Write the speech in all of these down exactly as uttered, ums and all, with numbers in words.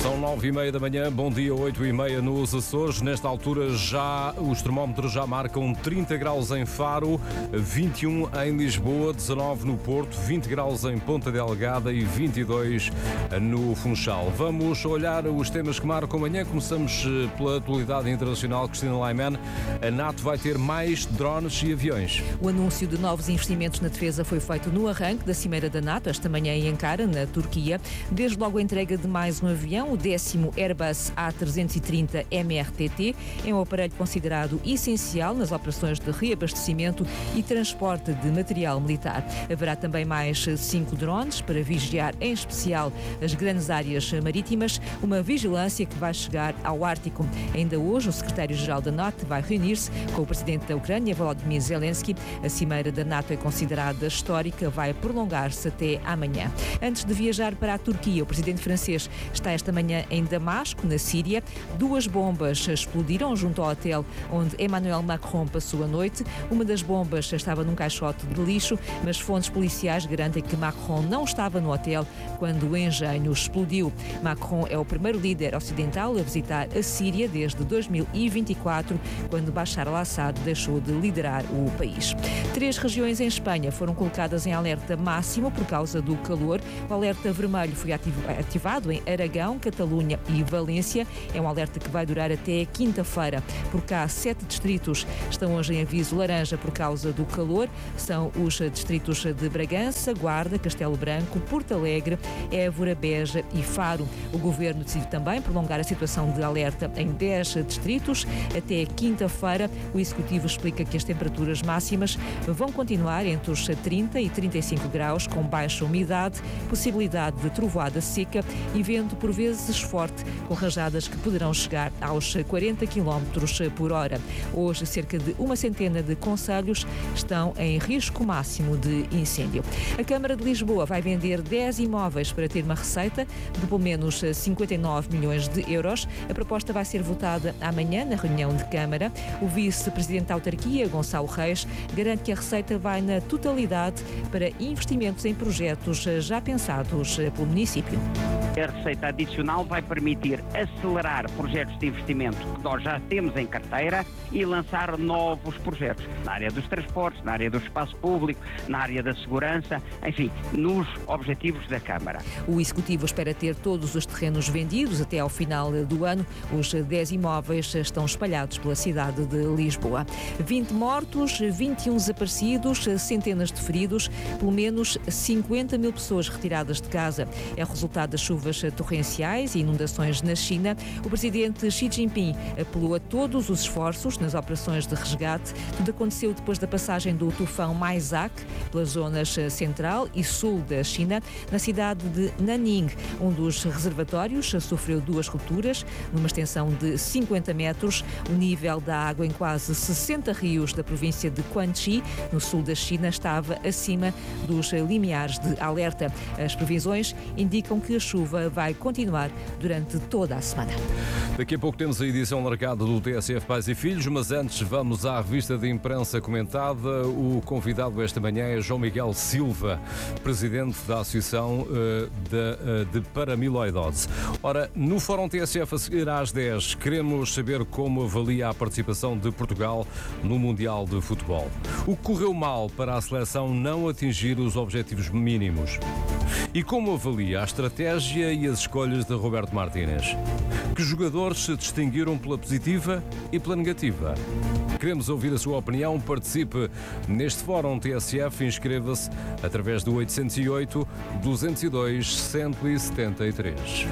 São nove e meia da manhã, bom dia, oito e meia nos Açores. Nesta altura já os termómetros já marcam trinta graus em Faro, vinte e um em Lisboa, dezanove no Porto, vinte graus em Ponta Delgada e vinte e dois no Funchal. Vamos olhar os temas que marcam amanhã. Começamos pela atualidade internacional. Cristina Laiman, a NATO vai ter mais drones e aviões. O anúncio de novos investimentos na defesa foi feito no arranque da Cimeira da NATO, esta manhã em Ankara, na Turquia. Desde logo a entrega de mais um avião, o décimo Airbus A trezentos e trinta M R T T, é um aparelho considerado essencial nas operações de reabastecimento e transporte de material militar. Haverá também mais cinco drones para vigiar, em especial, as grandes áreas marítimas, uma vigilância que vai chegar ao Ártico. Ainda hoje, o secretário-geral da NATO vai reunir-se com o presidente da Ucrânia, Volodymyr Zelensky. A cimeira da NATO é considerada histórica, vai prolongar-se até amanhã. Antes de viajar para a Turquia, o presidente francês está esta manhã em Damasco, na Síria. Duas bombas explodiram junto ao hotel onde Emmanuel Macron passou a noite. Uma das bombas estava num caixote de lixo, mas fontes policiais garantem que Macron não estava no hotel quando o engenho explodiu. Macron é o primeiro líder ocidental a visitar a Síria desde dois mil e vinte e quatro, quando Bashar al-Assad deixou de liderar o país. Três regiões em Espanha foram colocadas em alerta máximo por causa do calor. O alerta vermelho foi ativado em Aragão, Catalunha e Valência. É um alerta que vai durar até quinta-feira. Por cá, sete distritos estão hoje em aviso laranja por causa do calor. São os distritos de Bragança, Guarda, Castelo Branco, Porto Alegre, Évora, Beja e Faro. O governo decidiu também prolongar a situação de alerta em dez distritos até quinta-feira. O executivo explica que as temperaturas máximas vão continuar entre os trinta e trinta e cinco graus, com baixa umidade, possibilidade de trovoada seca e vento por vezes forte, com rajadas que poderão chegar aos quarenta quilómetros por hora. Hoje, cerca de uma centena de concelhos estão em risco máximo de incêndio. A Câmara de Lisboa vai vender dez imóveis para ter uma receita de pelo menos cinquenta e nove milhões de euros. A proposta vai ser votada amanhã na reunião de Câmara. O vice-presidente da autarquia, Gonçalo Reis, garante que a receita vai na totalidade para investimentos em projetos já pensados pelo município. A receita adicional vai permitir acelerar projetos de investimento que nós já temos em carteira e lançar novos projetos na área dos transportes, na área do espaço público, na área da segurança, enfim, nos objetivos da Câmara. O Executivo espera ter todos os terrenos vendidos até ao final do ano. Os dez imóveis estão espalhados pela cidade de Lisboa. vinte mortos, vinte e um desaparecidos, centenas de feridos, pelo menos cinquenta mil pessoas retiradas de casa. É o resultado das chuvas torrenciais e inundações na China. O presidente Xi Jinping apelou a todos os esforços nas operações de resgate. Tudo aconteceu depois da passagem do tufão Maisak pelas zonas central e sul da China. Na cidade de Nanning, um dos reservatórios sofreu duas rupturas, numa extensão de cinquenta metros. O nível da água em quase sessenta rios da província de Quanxi, no sul da China, estava acima dos limiares de alerta. As previsões indicam que a chuva vai continuar durante toda a semana. Daqui a pouco temos a edição largada do T S F Pais e Filhos, mas antes vamos à revista de imprensa comentada. O convidado esta manhã é João Miguel Silva, presidente da Associação uh, de, uh, de Paramiloidose. Ora, no Fórum T S F a seguir às dez, queremos saber como avalia a participação de Portugal no Mundial de Futebol. O que correu mal para a seleção não atingir os objetivos mínimos? E como avalia a estratégia e as escolhas de Roberto Martínez? Que jogadores se distinguiram pela positiva e pela negativa? Queremos ouvir a sua opinião. Participe neste Fórum T S F. Inscreva-se através do oitocentos e oito, duzentos e dois, cento e setenta e três.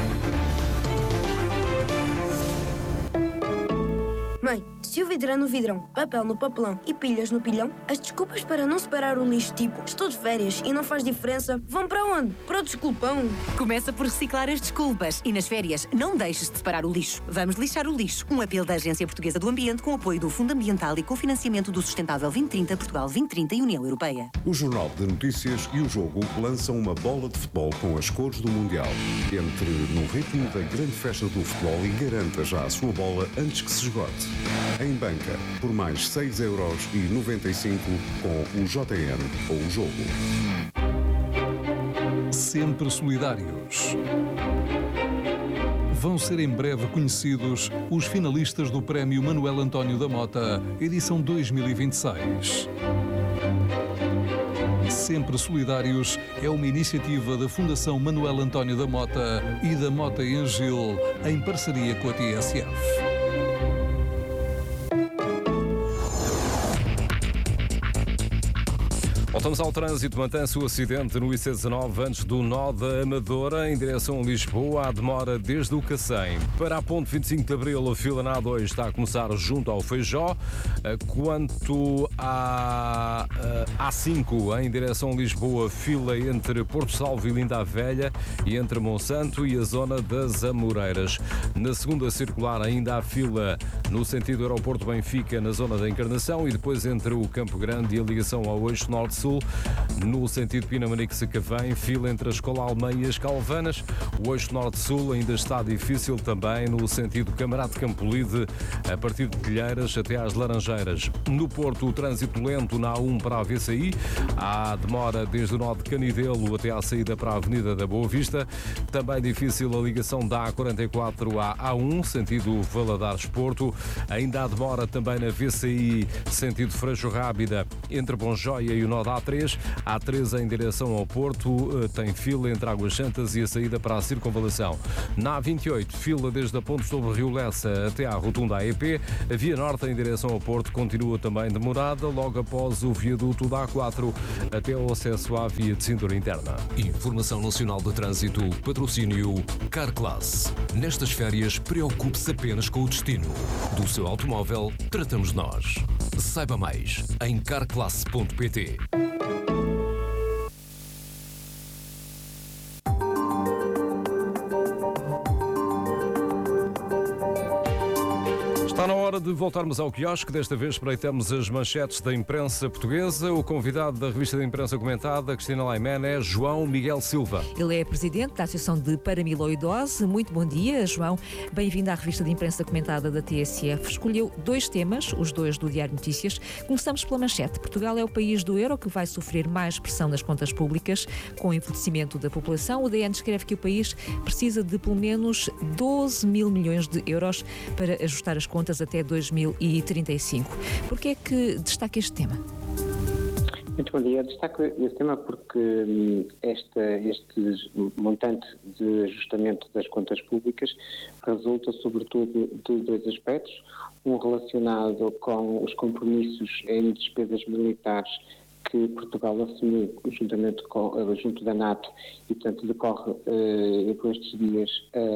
Mãe, se o vidro é no vidrão, papel no papelão e pilhas no pilhão, as desculpas para não separar o lixo, tipo estou de férias e não faz diferença, vão para onde? Para o desculpão. Começa por reciclar as desculpas e nas férias não deixes de separar o lixo. Vamos lixar o lixo. Um apelo da Agência Portuguesa do Ambiente com apoio do Fundo Ambiental e cofinanciamento do Sustentável vinte trinta, Portugal vinte trinta e União Europeia. O Jornal de Notícias e o Jogo lançam uma bola de futebol com as cores do Mundial. Entre no ritmo da grande festa do futebol e garanta já a sua bola antes que se esgote. Em banca, por mais seis euros e noventa e cinco com o J N ou o Jogo. Sempre solidários. Vão ser em breve conhecidos os finalistas do Prémio Manuel António da Mota, edição dois mil e vinte e seis. Sempre Solidários é uma iniciativa da Fundação Manuel António da Mota e da Mota em Gil, em parceria com a T S F. Voltamos ao trânsito. Mantém-se o acidente no I C dezanove antes do nó da Amadora, em direção a Lisboa. Há demora desde o Cacém. Para a ponte vinte e cinco de Abril, a fila na A dois está a começar junto ao Feijó. Quanto à A cinco, em direção a Lisboa, fila entre Porto Salvo e Linda a Velha e entre Monsanto e a zona das Amoreiras. Na segunda circular, ainda há fila no sentido Aeroporto Benfica, na zona da Encarnação, e depois entre o Campo Grande e a ligação ao eixo Norte-Sul. No sentido Pinamanique-Sacavém, fila entre a Escola Almeida e as Calvanas. O eixo Norte-Sul ainda está difícil também no sentido Camarate Campolide, a partir de Telheiras até às Laranjeiras. No Porto, o trânsito lento na A um para a V C I. Há demora desde o nó de Canidelo até à saída para a Avenida da Boa Vista. Também difícil a ligação da A quarenta e quatro à A um, sentido Valadares-Porto. Ainda há demora também na V C I, sentido Freixo Rábida, entre Bonjóia e o nó da A três. A A três em direção ao Porto tem fila entre Águas Santas e a saída para a Circunvalação. Na A vinte e oito, fila desde a ponte sobre Rio Lessa até à rotunda A E P. A Via Norte em direção ao Porto continua também demorada, logo após o viaduto da A quatro até ao acesso à via de cintura interna. Informação Nacional de Trânsito, patrocínio Carclass. Nestas férias, preocupe-se apenas com o destino. Do seu automóvel, tratamos nós. Saiba mais em carclass ponto pt. Está na hora de voltarmos ao quiosque. Desta vez espreitamos as manchetes da imprensa portuguesa. O convidado da revista da imprensa comentada, Cristina Laiman, é João Miguel Silva. Ele é presidente da Associação de Paramiloidose. Muito bom dia, João. Bem-vindo à revista de imprensa comentada da T S F. Escolheu dois temas, os dois do Diário Notícias. Começamos pela manchete. Portugal é o país do euro que vai sofrer mais pressão nas contas públicas. Com o envelhecimento da população, o D N escreve que o país precisa de pelo menos doze mil milhões de euros para ajustar as contas até dois mil e trinta e cinco. Por que é que destaca este tema? Muito bom dia. Destaco este tema porque esta, este montante de ajustamento das contas públicas resulta sobretudo de dois aspectos. Um relacionado com os compromissos em despesas militares que Portugal assumiu juntamente com, junto da NATO e, portanto, decorre uh, por estes dias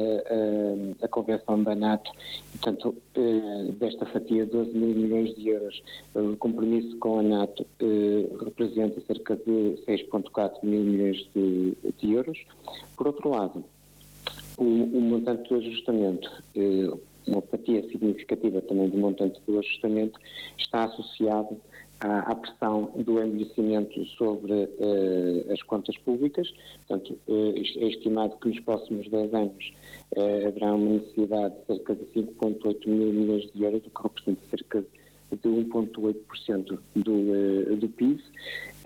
uh, uh, a convenção da NATO e, portanto, uh, desta fatia doze mil milhões de euros. O compromisso com a NATO uh, representa cerca de seis vírgula quatro mil milhões de, de euros. Por outro lado, o, o montante do ajustamento, uh, uma fatia significativa também do montante do ajustamento, está associado à pressão do envelhecimento sobre uh, as contas públicas. Portanto, uh, é estimado que nos próximos dez anos uh, haverá uma necessidade de cerca de cinco vírgula oito mil milhões de euros, o que representa cerca de um vírgula oito por cento do, uh, do P I B.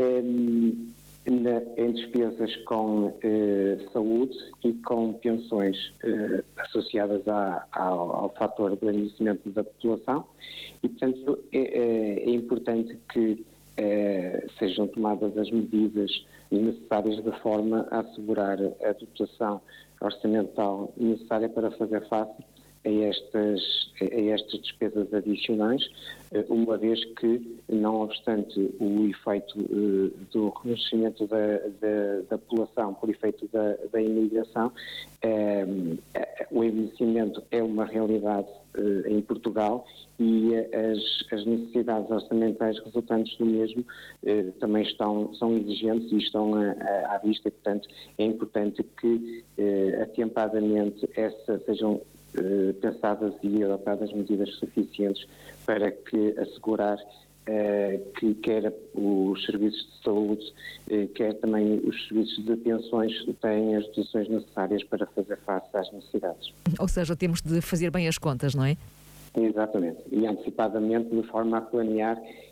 Um, na, em despesas com uh, saúde e com pensões uh, associadas à, ao, ao fator do envelhecimento da população. E, portanto, é, é importante que eh, sejam tomadas as medidas necessárias de forma a assegurar a dotação orçamental necessária para fazer face a estas, a estas despesas adicionais, uma vez que, não obstante o efeito uh, do renascimento da, da, da população por efeito da, da imigração, um, o envelhecimento é uma realidade uh, em Portugal e as, as necessidades orçamentais resultantes do mesmo uh, também estão, são exigentes e estão à, à vista, e, portanto, é importante que uh, atempadamente essa, sejam Uh, pensadas e adotadas medidas suficientes para que assegurar uh, que quer os serviços de saúde, uh, quer também os serviços de pensões tenham as dotações necessárias para fazer face às necessidades. Ou seja, temos de fazer bem as contas, não é? Exatamente, e antecipadamente, de forma a planear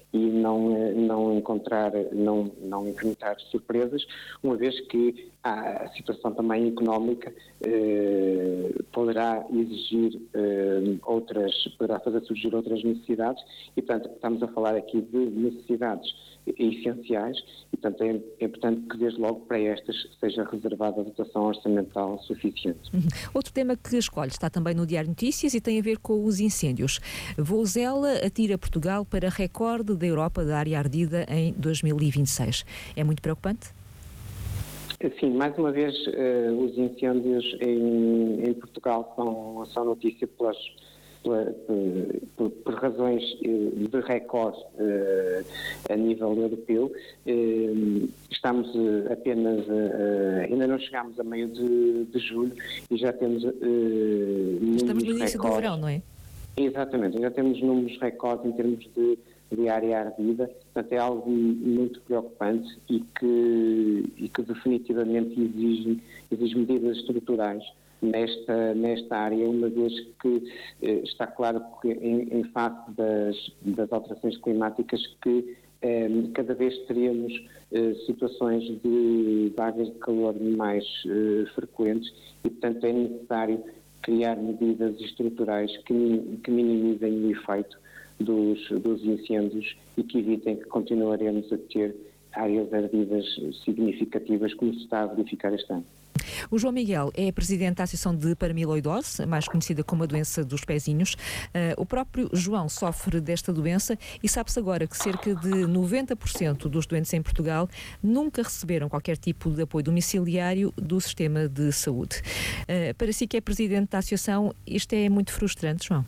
e não, não encontrar, não, não enfrentar surpresas, uma vez que a situação também económica eh, poderá exigir eh, outras, poderá fazer surgir outras necessidades e, portanto, estamos a falar aqui de necessidades essenciais e, portanto, é, é importante que desde logo para estas seja reservada a dotação orçamental suficiente. Uhum. Outro tema que escolhe está também no Diário Notícias e tem a ver com os incêndios. Vozela atira Portugal para recorde da Europa da área ardida em dois mil e vinte e seis. É muito preocupante? Sim, mais uma vez, uh, os incêndios em, em Portugal são, são notícia pelas, pela, por, por razões de recorde uh, a nível europeu. Uh, estamos uh, apenas, uh, ainda não chegámos a meio de, de julho e já temos uh, Estamos no início do verão, não é? Exatamente, já temos números recordes em termos de, de área ardida, portanto é algo muito preocupante e que, e que definitivamente exige, exige medidas estruturais nesta, nesta área, uma vez que eh, está claro que em, em face das, das alterações climáticas que eh, cada vez teremos eh, situações de vagas de calor mais eh, frequentes e, portanto, é necessário criar medidas estruturais que, que minimizem o efeito dos, dos incêndios e que evitem que continuaremos a ter áreas ardidas significativas como se está a verificar este ano. O João Miguel é presidente da Associação de Paramiloidose, mais conhecida como a doença dos pezinhos. Uh, o próprio João sofre desta doença e sabe-se agora que cerca de noventa por cento dos doentes em Portugal nunca receberam qualquer tipo de apoio domiciliário do sistema de saúde. Uh, para si que é presidente da Associação, isto é muito frustrante, João?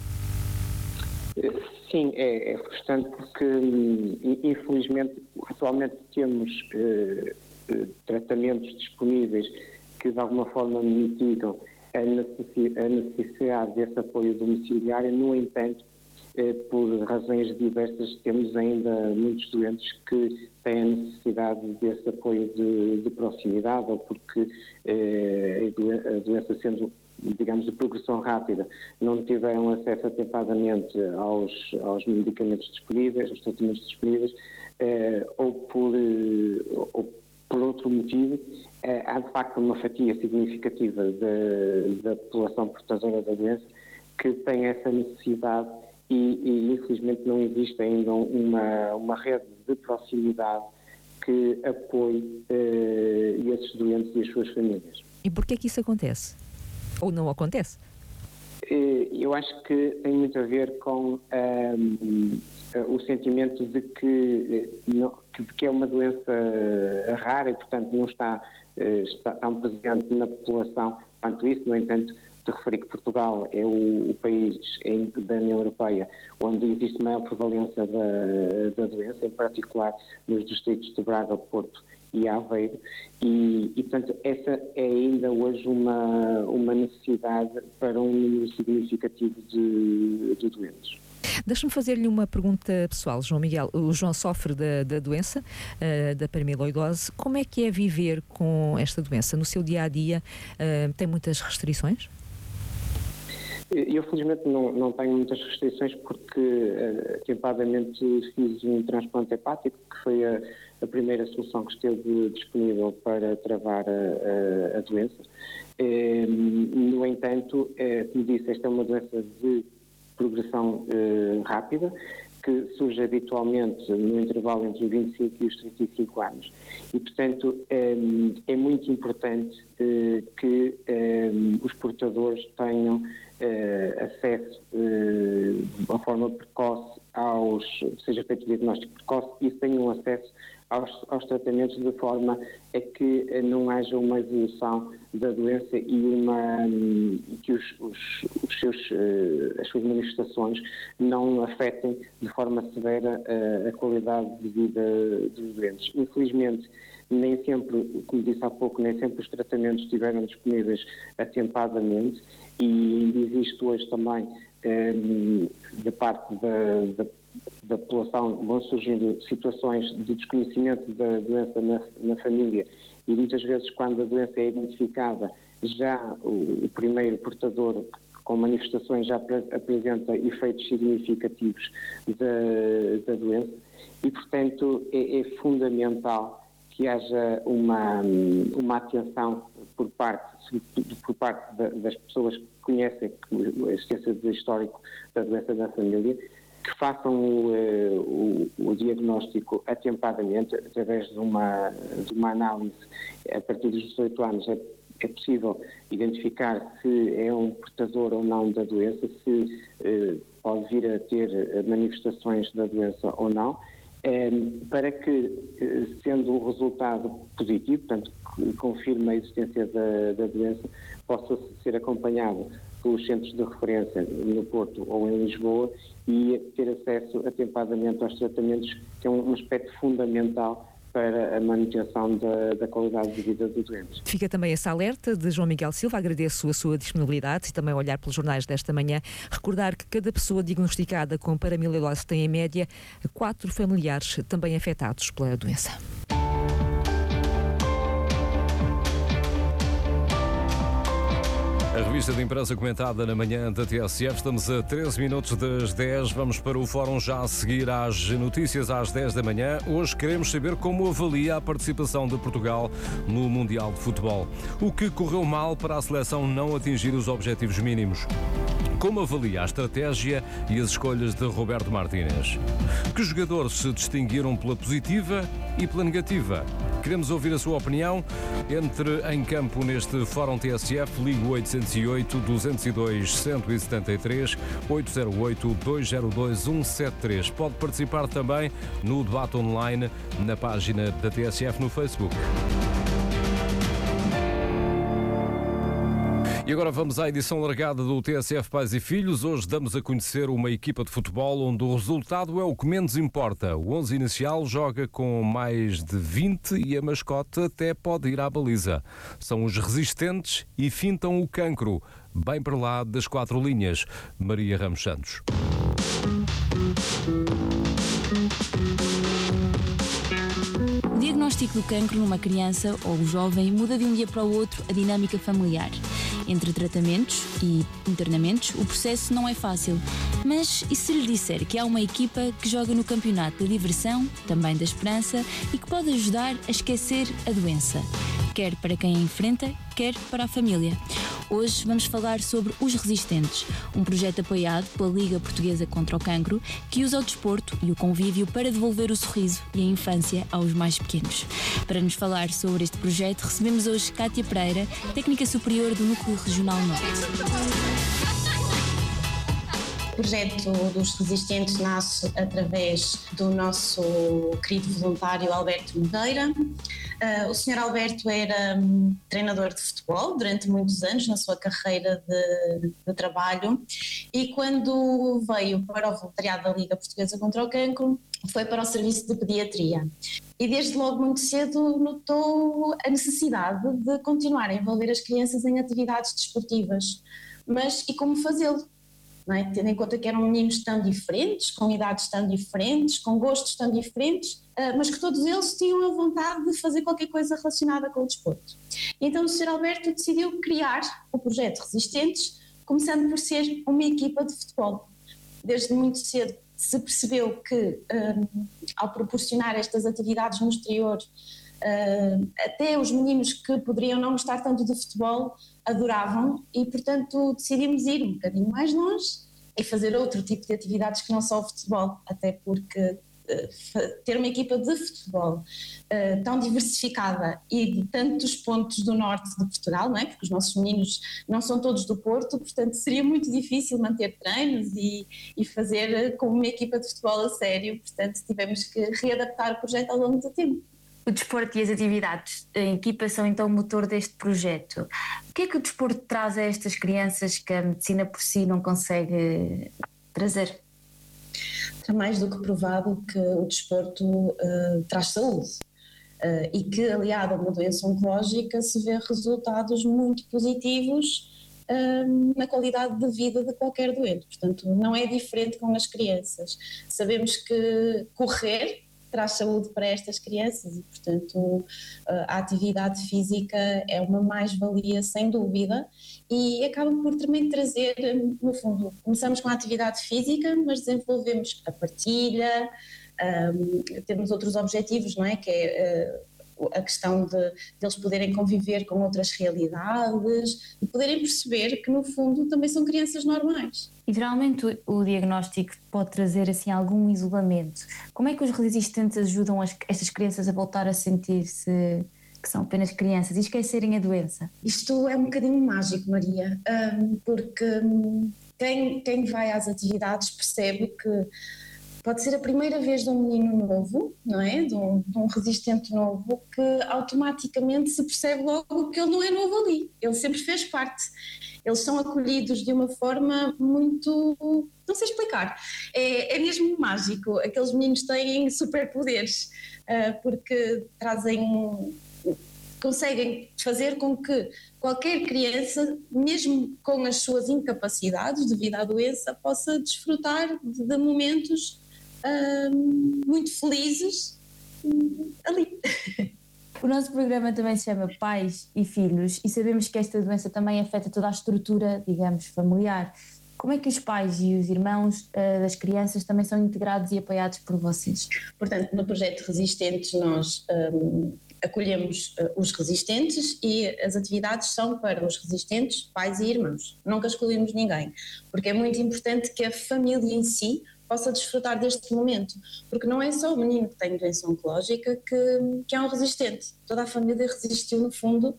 Sim, é, é frustrante porque, infelizmente, atualmente temos eh, tratamentos disponíveis que, de alguma forma, mitigam a necessidade desse apoio domiciliário. No entanto, eh, por razões diversas, temos ainda muitos doentes que têm a necessidade desse apoio de, de proximidade ou porque eh, a doença sendo, digamos, de progressão rápida, não tiveram acesso atempadamente aos, aos medicamentos disponíveis, aos tratamentos disponíveis, eh, ou, por, eh, ou por outro motivo, eh, há de facto uma fatia significativa da, da população portadora da doença que tem essa necessidade e, e infelizmente não existe ainda uma, uma rede de proximidade que apoie eh, esses doentes e as suas famílias. E porquê é que isso acontece? Ou não acontece? Eu acho que tem muito a ver com um, o sentimento de que, não, de que é uma doença rara e, portanto, não está, está tão presente na população quanto isso. No entanto, de referir que Portugal é o, o país em, da União Europeia onde existe maior prevalência da, da doença, em particular nos distritos de Braga, Porto e Aveiro, e, e portanto essa é ainda hoje uma, uma necessidade para um número significativo de, de doentes. Deixe-me fazer-lhe uma pergunta pessoal, João Miguel. O João sofre da, da doença, uh, da paramiloidose. Como é que é viver com esta doença? No seu dia-a-dia uh, tem muitas restrições? Eu, felizmente, não, não tenho muitas restrições porque, uh, atempadamente, fiz um transplante hepático, que foi a, a primeira solução que esteve disponível para travar a, a, a doença. Uh, no entanto, uh, como disse, esta é uma doença de progressão uh, rápida, que surge habitualmente no intervalo entre os vinte e cinco e os trinta e cinco anos. E, portanto, um, é muito importante uh, que um, os portadores tenham uh, acesso uh, de uma forma precoce aos, seja feito o diagnóstico precoce e tenham acesso aos, aos tratamentos de forma a que uh, não haja uma evolução da doença e uma, um, que os, os, os seus, uh, as suas manifestações não afetem de forma severa uh, a qualidade de vida dos doentes. Infelizmente, nem sempre, como disse há pouco, nem sempre os tratamentos estiveram disponíveis atempadamente e existe hoje também, um, da parte da, da, da população, vão surgindo situações de desconhecimento da doença na, na família e muitas vezes quando a doença é identificada, já o, o primeiro portador com manifestações já apresenta efeitos significativos da, da doença e, portanto, é, é fundamental que haja uma, uma atenção por parte, por parte das pessoas que conhecem a existência do histórico da doença da família, que façam o, o, o diagnóstico atempadamente, através de uma, de uma análise. A partir dos dezoito anos é, é possível identificar se é um portador ou não da doença, se eh, pode vir a ter manifestações da doença ou não, eh, para que, sendo um resultado positivo, portanto, que confirma a existência da, da doença, possa ser acompanhado pelos centros de referência no Porto ou em Lisboa e ter acesso atempadamente aos tratamentos, que é um aspecto fundamental para a manutenção da, da qualidade de vida dos doentes. Fica também esse alerta de João Miguel Silva. Agradeço a sua disponibilidade e também olhar pelos jornais desta manhã. Recordar que cada pessoa diagnosticada com paramielose tem, em média, quatro familiares também afetados pela doença. A revista de imprensa comentada na manhã da T S F. Estamos a treze minutos das dez. Vamos para o fórum já a seguir às notícias às dez da manhã. Hoje queremos saber como avalia a participação de Portugal no Mundial de Futebol. O que correu mal para a seleção não atingir os objetivos mínimos? Como avalia a estratégia e as escolhas de Roberto Martínez? Que jogadores se distinguiram pela positiva e pela negativa? Queremos ouvir a sua opinião. Entre em campo neste Fórum T S F. Ligue oitocentos e oito, duzentos e dois, cento e setenta e três, oitocentos e oito, duzentos e dois, cento e setenta e três. Pode participar também no debate online na página da T S F no Facebook. E agora vamos à edição largada do T S F Pais e Filhos. Hoje damos a conhecer uma equipa de futebol onde o resultado é o que menos importa. O onze inicial joga com mais de vinte e a mascote até pode ir à baliza. São os resistentes e fintam o cancro, bem para lá das quatro linhas. Maria Ramos Santos. O diagnóstico do cancro numa criança ou jovem muda de um dia para o outro a dinâmica familiar. Entre tratamentos e internamentos, o processo não é fácil. Mas e se lhe disser que há uma equipa que joga no campeonato da diversão, também da esperança, e que pode ajudar a esquecer a doença? Quer para quem a enfrenta, quer para a família. Hoje vamos falar sobre Os Resistentes, um projeto apoiado pela Liga Portuguesa contra o Cancro, que usa o desporto e o convívio para devolver o sorriso e a infância aos mais pequenos. Para nos falar sobre este projeto, recebemos hoje Cátia Pereira, técnica superior do Núcleo Regional Norte. O projeto dos Resistentes nasce através do nosso querido voluntário Alberto Nogueira. Uh, o senhor Alberto era um, treinador de futebol durante muitos anos na sua carreira de, de trabalho e quando veio para o voluntariado da Liga Portuguesa contra o Cancro, foi para o serviço de pediatria. E desde logo muito cedo notou a necessidade de continuar a envolver as crianças em atividades desportivas. Mas e como fazê-lo? Não é? Tendo em conta que eram meninos tão diferentes, com idades tão diferentes, com gostos tão diferentes, mas que todos eles tinham a vontade de fazer qualquer coisa relacionada com o desporto. Então o senhor Alberto decidiu criar o projeto Resistentes, começando por ser uma equipa de futebol. Desde muito cedo se percebeu que, um, ao proporcionar estas atividades no exterior, uh, até os meninos que poderiam não gostar tanto de futebol adoravam e, portanto, decidimos ir um bocadinho mais longe e fazer outro tipo de atividades que não só o futebol, até porque uh, ter uma equipa de futebol uh, tão diversificada e de tantos pontos do norte de Portugal, não é? Porque os nossos meninos não são todos do Porto, portanto seria muito difícil manter treinos e, e fazer como uma equipa de futebol a sério, portanto tivemos que readaptar o projeto ao longo do tempo. O desporto e as atividades em equipa são então o motor deste projeto. O que é que o desporto traz a estas crianças que a medicina por si não consegue trazer? Está mais do que provado que o desporto uh, traz saúde uh, e que, aliado a uma doença oncológica, se vê resultados muito positivos uh, na qualidade de vida de qualquer doente. Portanto, não é diferente com as crianças. Sabemos que correr traz saúde para estas crianças e, portanto, a atividade física é uma mais-valia sem dúvida e acaba por também trazer, no fundo, começamos com a atividade física, mas desenvolvemos a partilha, um, temos outros objetivos, não é? Que é uh, a questão de, de eles poderem conviver com outras realidades e poderem perceber que, no fundo, também são crianças normais. E geralmente o, o diagnóstico pode trazer assim algum isolamento. Como é que os resistentes ajudam as, estas crianças a voltar a sentir-se que são apenas crianças e esquecerem a doença? Isto é um bocadinho mágico, Maria, porque quem, quem vai às atividades percebe que pode ser a primeira vez de um menino novo, não é? De um, de um resistente novo, que automaticamente se percebe logo que ele não é novo ali, ele sempre fez parte. Eles são acolhidos de uma forma muito, não sei explicar, é, é mesmo mágico. Aqueles meninos têm superpoderes, uh, porque trazem, conseguem fazer com que qualquer criança, mesmo com as suas incapacidades devido à doença, possa desfrutar de, de momentos uh, muito felizes uh, ali. O nosso programa também se chama Pais e Filhos e sabemos que esta doença também afeta toda a estrutura, digamos, familiar. Como é que os pais e os irmãos uh, das crianças também são integrados e apoiados por vocês? Portanto, no projeto Resistentes nós um, acolhemos uh, os resistentes e as atividades são para os resistentes, pais e irmãos. Nunca excluímos ninguém, porque é muito importante que a família em si possa desfrutar deste momento, porque não é só o menino que tem doença oncológica que, que é um resistente, toda a família resistiu no fundo uh,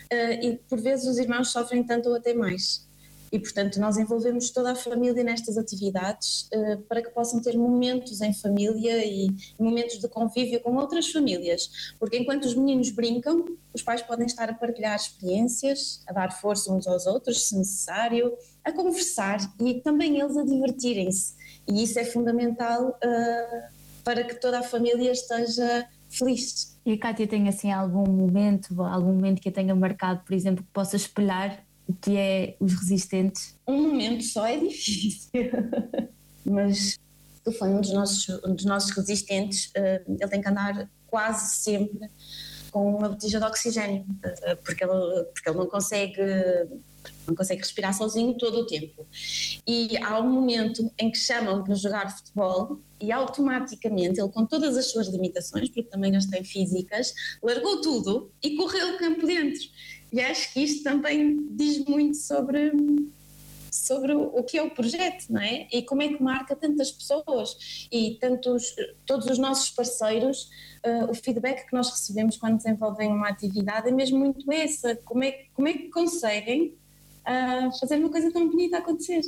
e por vezes os irmãos sofrem tanto ou até mais. E, portanto, nós envolvemos toda a família nestas atividades uh, para que possam ter momentos em família e momentos de convívio com outras famílias, porque enquanto os meninos brincam, os pais podem estar a partilhar experiências, a dar força uns aos outros, se necessário, a conversar e também eles a divertirem-se. E isso é fundamental uh, para que toda a família esteja feliz. E a Kátia tem assim algum momento, algum momento que a tenha marcado, por exemplo, que possa espelhar o que é os resistentes? Um momento só é difícil, mas tu foi um dos nossos, um dos nossos resistentes, uh, ele tem que andar quase sempre com uma botija de oxigênio, uh, porque, ele, porque ele não consegue, não consegue respirar sozinho todo o tempo. E há um momento em que chamam para jogar futebol e automaticamente ele, com todas as suas limitações, porque também as tem físicas, largou tudo e correu o campo dentro. E acho que isto também diz muito sobre, sobre o que é o projeto, não é? E como é que marca tantas pessoas e tantos, todos os nossos parceiros, uh, o feedback que nós recebemos quando desenvolvem uma atividade é mesmo muito essa, como é, como é que conseguem uh, fazer uma coisa tão bonita acontecer.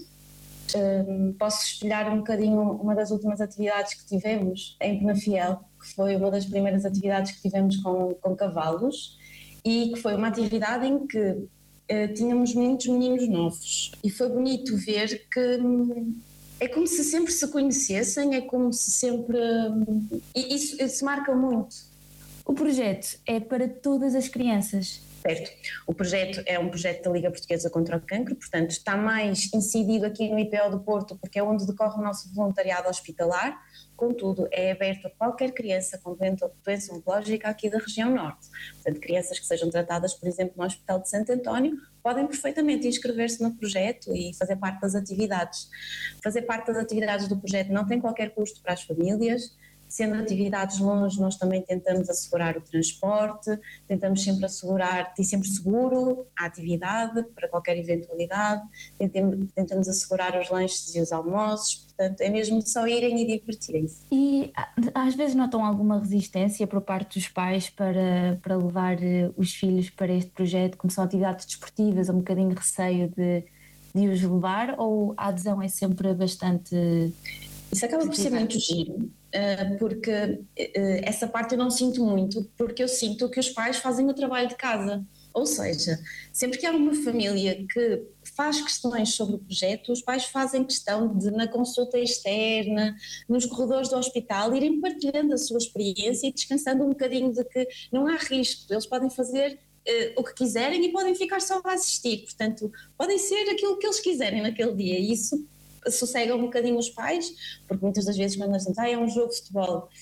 Uh, posso espelhar um bocadinho uma das últimas atividades que tivemos em Penafiel, que foi uma das primeiras atividades que tivemos com, com cavalos, e que foi uma atividade em que uh, tínhamos muitos meninos novos e foi bonito ver que hum, é como se sempre se conhecessem, é como se sempre... Hum, e isso, isso marca muito. O projeto é para todas as crianças? Certo. O projeto é um projeto da Liga Portuguesa contra o Cancro, portanto está mais incidido aqui no I P O do Porto porque é onde decorre o nosso voluntariado hospitalar, contudo é aberto a qualquer criança com doença oncológica aqui da região norte. Portanto, crianças que sejam tratadas, por exemplo, no Hospital de Santo António, podem perfeitamente inscrever-se no projeto e fazer parte das atividades. Fazer parte das atividades do projeto não tem qualquer custo para as famílias. Sendo atividades longe, nós também tentamos assegurar o transporte, tentamos sempre assegurar, ter sempre seguro a atividade para qualquer eventualidade, tentamos, tentamos assegurar os lanches e os almoços, portanto é mesmo só irem e divertirem-se. E às vezes notam alguma resistência por parte dos pais para, para levar os filhos para este projeto, como são atividades desportivas, um bocadinho de receio de, de os levar, ou a adesão é sempre bastante... Isso acaba por ser muito giro. Uh, porque uh, essa parte eu não sinto muito, porque eu sinto que os pais fazem o trabalho de casa, ou seja, sempre que há uma família que faz questões sobre o projeto, os pais fazem questão de, na consulta externa, nos corredores do hospital, irem partilhando a sua experiência e descansando um bocadinho de que não há risco, eles podem fazer uh, o que quiserem e podem ficar só a assistir, portanto podem ser aquilo que eles quiserem naquele dia, e isso sossegam um bocadinho os pais, porque muitas das vezes quando nós dizemos, ah, é um jogo de futebol,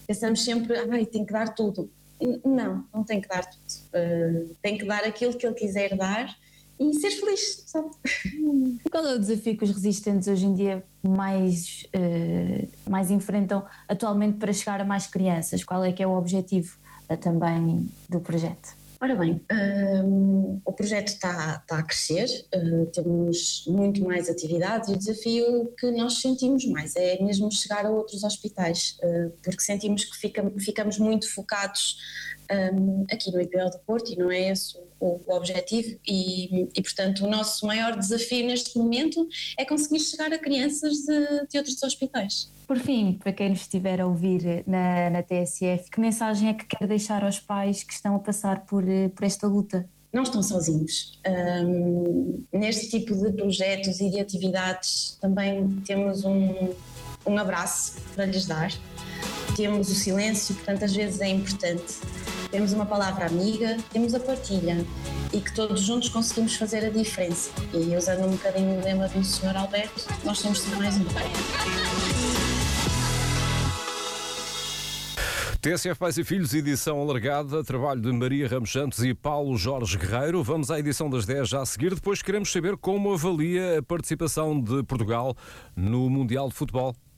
Pensamos sempre, ai, tem que dar tudo. Não, não tem que dar tudo. Uh, tem que dar aquilo que ele quiser dar e ser feliz, sabe? Qual é o desafio que os resistentes hoje em dia mais, uh, mais enfrentam atualmente para chegar a mais crianças? Qual é que é o objetivo uh, também do projeto? Ora bem, um, o projeto está, está a crescer, uh, temos muito mais atividades e o desafio que nós sentimos mais é mesmo chegar a outros hospitais, uh, porque sentimos que fica, ficamos muito focados um, aqui no I P O do Porto e não é esse o, o objetivo e, e, portanto, o nosso maior desafio neste momento é conseguir chegar a crianças de, de outros hospitais. Por fim, para quem nos estiver a ouvir na, na T S F, que mensagem é que quer deixar aos pais que estão a passar por, por esta luta? Não estão sozinhos. Um, neste tipo de projetos e de atividades também temos um, um abraço para lhes dar, temos o silêncio, portanto às vezes é importante, temos uma palavra amiga, temos a partilha e que todos juntos conseguimos fazer a diferença. E usando um bocadinho o lema do senhor Alberto, nós somos sempre mais um. T S F Pais e Filhos, edição alargada, trabalho de Maria Ramos Santos e Paulo Jorge Guerreiro. Vamos à edição das dez já a seguir. Depois queremos saber como avalia a participação de Portugal no Mundial de Futebol.